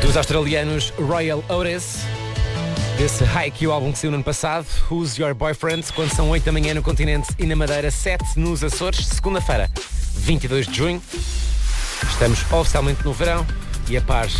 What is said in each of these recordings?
Dos australianos Royal Otis, desse Haikyuu álbum que saiu no ano passado, Who's Your Boyfriend, quando são 8 da manhã no continente e na Madeira, 7 nos Açores, segunda-feira, 22 de junho. Estamos oficialmente no verão e a par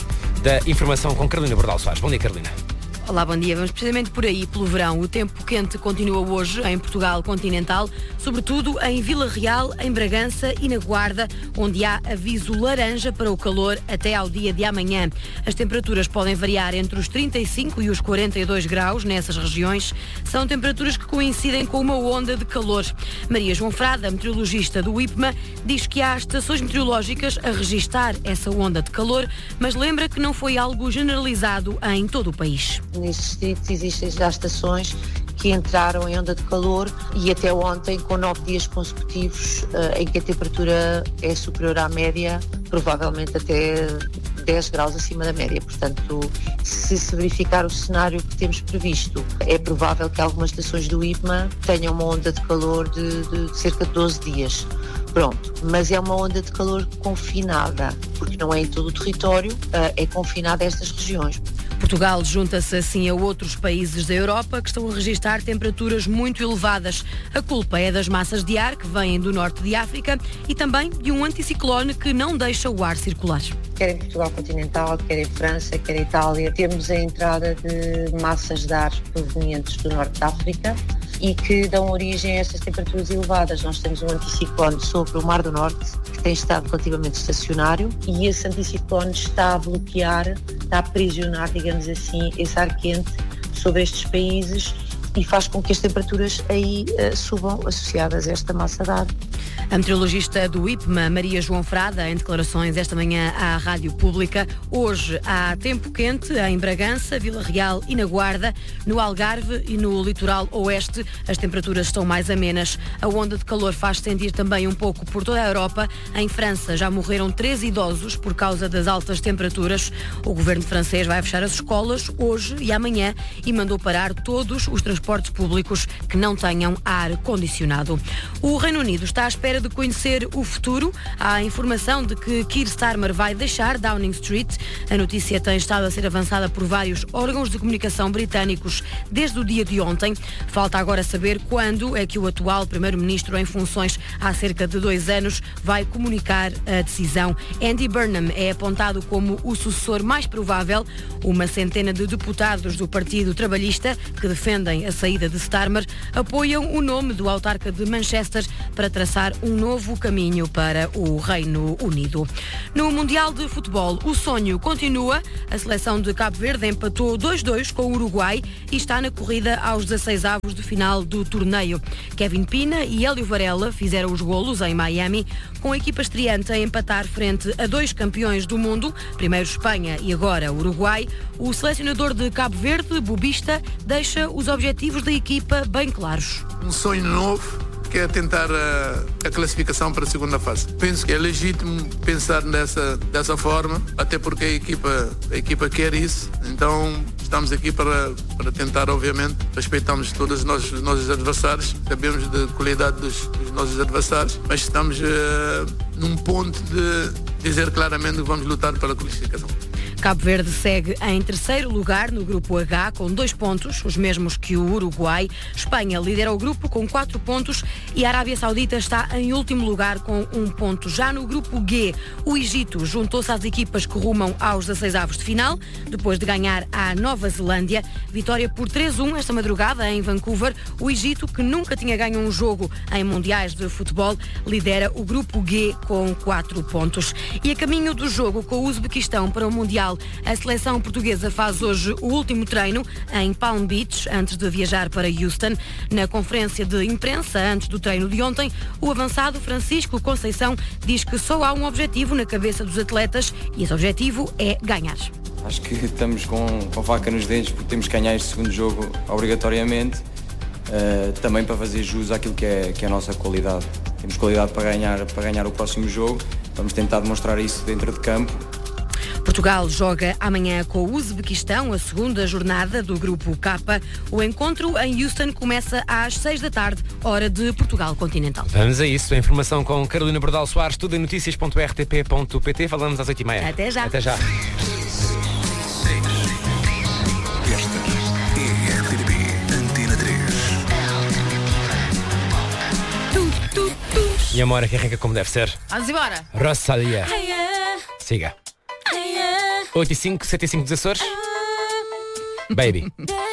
da informação com Carolina Bordal Soares. Bom dia, Carolina. Olá, bom dia. Vamos precisamente por aí, pelo verão. O tempo quente continua hoje em Portugal continental, sobretudo em Vila Real, em Bragança e na Guarda, onde há aviso laranja para o calor até ao dia de amanhã. As temperaturas podem variar entre os 35 e os 42 graus nessas regiões. São temperaturas que coincidem com uma onda de calor. Maria João Frada, meteorologista do IPMA, diz que há estações meteorológicas a registar essa onda de calor, mas lembra que não foi algo generalizado em todo o país. Nestes distritos existem já estações que entraram em onda de calor e até ontem com 9 dias consecutivos em que a temperatura é superior à média, provavelmente até 10 graus acima da média. Portanto, se verificar o cenário que temos previsto, é provável que algumas estações do IPMA tenham uma onda de calor de cerca de 12 dias. Pronto, mas é uma onda de calor confinada, porque não é em todo o território, é confinada a estas regiões. Portugal junta-se assim a outros países da Europa que estão a registrar temperaturas muito elevadas. A culpa é das massas de ar que vêm do norte de África e também de um anticiclone que não deixa o ar circular. Quer em Portugal continental, quer em França, quer em Itália, temos a entrada de massas de ar provenientes do norte de África e que dão origem a estas temperaturas elevadas. Nós temos um anticiclone sobre o Mar do Norte que tem estado relativamente estacionário e esse anticiclone está a bloquear, está a aprisionar, digamos assim, esse ar quente sobre estes países e faz com que as temperaturas aí subam associadas a esta massa de ar. A meteorologista do IPMA, Maria João Frada, em declarações esta manhã à Rádio Pública. Hoje há tempo quente em Bragança, Vila Real e na Guarda. No Algarve e no litoral oeste as temperaturas estão mais amenas. A onda de calor faz sentir também um pouco por toda a Europa. Em França já morreram 3 idosos por causa das altas temperaturas. O governo francês vai fechar as escolas hoje e amanhã e mandou parar todos os transportes públicos que não tenham ar condicionado. O Reino Unido está à espera de conhecer o futuro. Há informação de que Keir Starmer vai deixar Downing Street. A notícia tem estado a ser avançada por vários órgãos de comunicação britânicos desde o dia de ontem. Falta agora saber quando é que o atual primeiro-ministro em funções há cerca de 2 anos vai comunicar a decisão. Andy Burnham é apontado como o sucessor mais provável. Uma centena de deputados do Partido Trabalhista que defendem a saída de Starmer apoiam o nome do autarca de Manchester para traçar um novo caminho para o Reino Unido. No Mundial de Futebol, o sonho continua. A seleção de Cabo Verde empatou 2-2 com o Uruguai e está na corrida aos 16avos de final do torneio. Kevin Pina e Hélio Varela fizeram os golos em Miami, com a equipa estreante a empatar frente a 2 campeões do mundo, primeiro Espanha e agora Uruguai. O selecionador de Cabo Verde, Bobista, deixa os objetivos da equipa bem claros. Um sonho novo, que é tentar a classificação para a segunda fase. Penso que é legítimo pensar dessa forma, até porque a equipa quer isso. Então estamos aqui para tentar, obviamente, respeitamos todos os nossos adversários, sabemos da qualidade dos nossos adversários, mas estamos num ponto de dizer claramente que vamos lutar pela classificação. Cabo Verde segue em terceiro lugar no grupo H com 2 pontos, os mesmos que o Uruguai. Espanha lidera o grupo com 4 pontos e a Arábia Saudita está em último lugar com 1 ponto. Já no grupo G, o Egito juntou-se às equipas que rumam aos 16avos de final, depois de ganhar à Nova Zelândia. Vitória por 3-1 esta madrugada em Vancouver. O Egito, que nunca tinha ganho um jogo em mundiais de futebol, lidera o grupo G com 4 pontos. E a caminho do jogo com o Uzbequistão para o Mundial, a seleção portuguesa faz hoje o último treino em Palm Beach, antes de viajar para Houston. Na conferência de imprensa, antes do treino de ontem, o avançado Francisco Conceição diz que só há um objetivo na cabeça dos atletas e esse objetivo é ganhar. Acho que estamos com faca nos dentes porque temos que ganhar este segundo jogo obrigatoriamente, também para fazer jus àquilo que é a nossa qualidade. Temos qualidade para ganhar o próximo jogo, vamos tentar demonstrar isso dentro de campo. Portugal joga amanhã com o Uzbequistão, a segunda jornada do Grupo K. O encontro em Houston começa às 6 da tarde, hora de Portugal continental. Vamos a isso. A informação com Carolina Bordal Soares, tudo em notícias.rtp.pt. Falamos às 8h30. Até já. Até já. Esta é a RTP Antena 3. E a Mora que arranca como deve ser. Vamos embora. Rosalia. Siga. 8 e 5, 7 e 5 dos Açores. Baby.